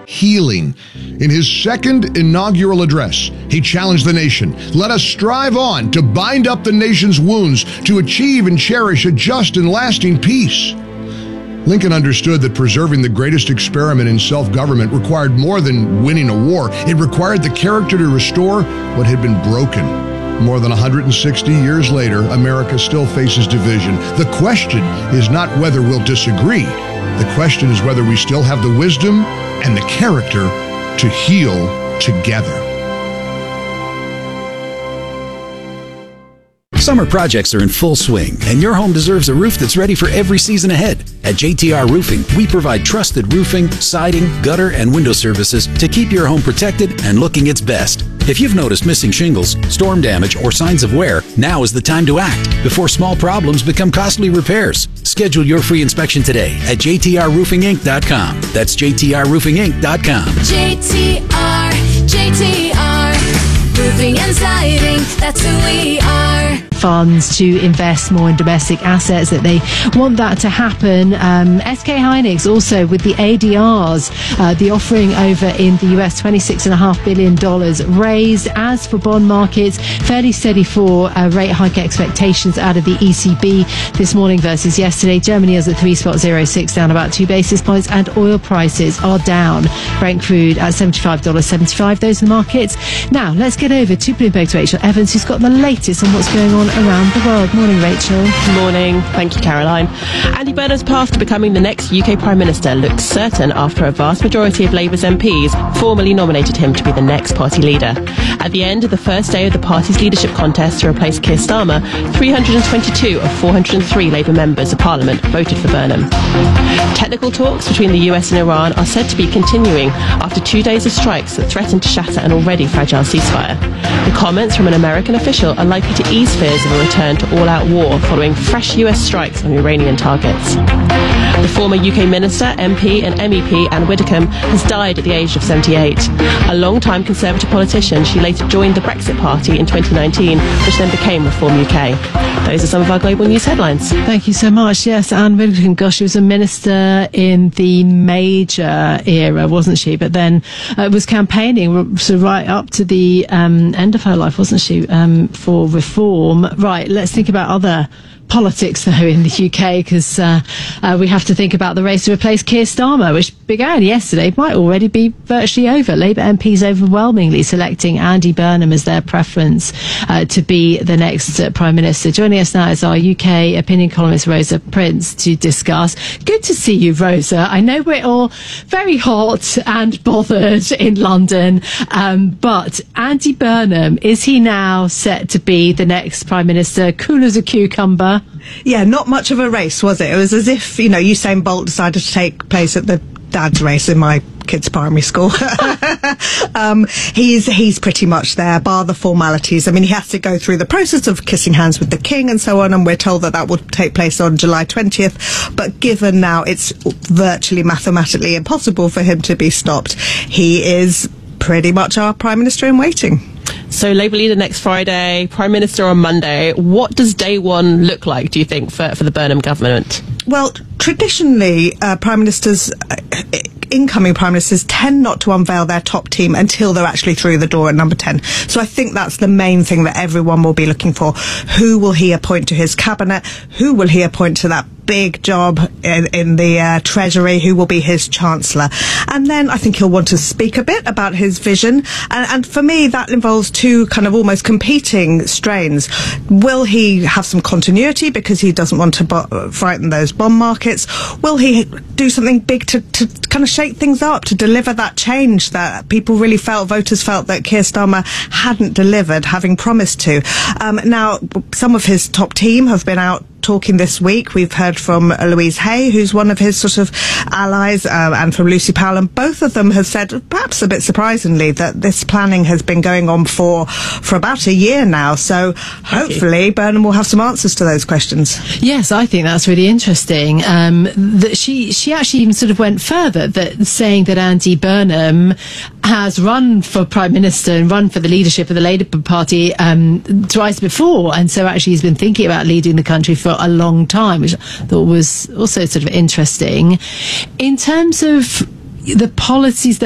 healing. In his second inaugural address, he challenged the nation. Let us strive on to bind up the nation's wounds, to achieve and cherish a just and lasting peace. Lincoln understood that preserving the greatest experiment in self-government required more than winning a war. It required the character to restore what had been broken. More than 160 years later, America still faces division. The question is not whether we'll disagree. The question is whether we still have the wisdom and the character to heal together. Summer projects are in full swing, and your home deserves a roof that's ready for every season ahead. At JTR Roofing, we provide trusted roofing, siding, gutter, and window services to keep your home protected and looking its best. If you've noticed missing shingles, storm damage, or signs of wear, now is the time to act before small problems become costly repairs. Schedule your free inspection today at jtrroofinginc.com. That's jtrroofinginc.com. JTR, roofing and siding, that's who we are. Funds to invest more in domestic assets, that they want that to happen. SK Hynix also with the ADRs, the offering over in the US, $26.5 billion raised. As for bond markets, fairly steady for rate hike expectations out of the ECB this morning versus yesterday. Germany is at 3.06, down about 2 basis points, and oil prices are down. Brent crude at $75.75. Those are the markets. Now let's get over to Bloomberg's Rachel Evans, who's got the latest on what's going on around the world. Morning, Rachel. Morning. Thank you, Caroline. Andy Burnham's path to becoming the next UK Prime Minister looks certain after a vast majority of Labour's MPs formally nominated him to be the next party leader. At the end of the first day of the party's leadership contest to replace Keir Starmer, 322 of 403 Labour members of Parliament voted for Burnham. Technical talks between the US and Iran are said to be continuing after 2 days of strikes that threaten to shatter an already fragile ceasefire. The comments from an American official are likely to ease fears of a return to all-out war following fresh US strikes on Iranian targets. The former UK Minister, MP and MEP Anne Widdecombe has died at the age of 78. A long-time Conservative politician, she later joined the Brexit Party in 2019, which then became Reform UK. Those are some of our global news headlines. Thank you so much. Yes, Anne Widdecombe, gosh, she was a minister in the Major era, wasn't she? But then was campaigning so right up to the end of her life, wasn't she, for reform. Right, let's think about other politics, though, in the UK, because we have to think about the race to replace Keir Starmer, which began yesterday, might already be virtually over. Labour MPs overwhelmingly selecting Andy Burnham as their preference to be the next Prime Minister. Joining us now is our UK opinion columnist, Rosa Prince, to discuss. Good to see you, Rosa. I know we're all very hot and bothered in London, but Andy Burnham, is he now set to be the next Prime Minister? Cool as a cucumber? Yeah, not much of a race, was it? It was as if, Usain Bolt decided to take place at the dad's race in my kids' primary school. He's pretty much there, bar the formalities. I mean, he has to go through the process of kissing hands with the King and so on, and we're told that will take place on July 20th. But given now it's virtually mathematically impossible for him to be stopped, he is pretty much our Prime Minister in waiting. So Labour leader next Friday, Prime Minister on Monday. What does day one look like, do you think, for the Burnham government? Well, traditionally, incoming Prime Ministers tend not to unveil their top team until they're actually through the door at number 10. So I think that's the main thing that everyone will be looking for. Who will he appoint to his cabinet? Who will he appoint to that big job in the Treasury? Who will be his Chancellor? And then I think he'll want to speak a bit about his vision. And for me, that involves two kind of almost competing strains. Will he have some continuity because he doesn't want to frighten those bond markets? Will he do something big to kind of shake things up, to deliver that change that voters felt that Keir Starmer hadn't delivered, having promised to? Now, some of his top team have been out talking this week. We've heard from Louise Hay, who's one of his sort of allies, and from Lucy Powell, and both of them have said, perhaps a bit surprisingly, that this planning has been going on for about a year now. So hopefully Burnham will have some answers to those questions. Yes, I think that's really interesting. That she actually even sort of went further, saying that Andy Burnham has run for Prime Minister and run for the leadership of the Labour Party twice before, and so actually he's been thinking about leading the country for a long time, which I thought was also sort of interesting. In terms of the policies that